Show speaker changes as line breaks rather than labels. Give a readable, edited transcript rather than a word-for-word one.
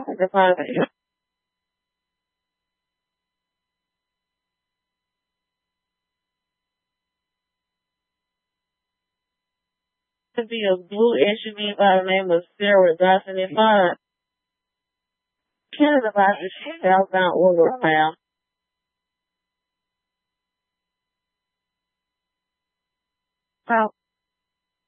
the father. To be a blue SUV by the name of Sarah Dawson and Fun. Canada about the shit outbound order around. So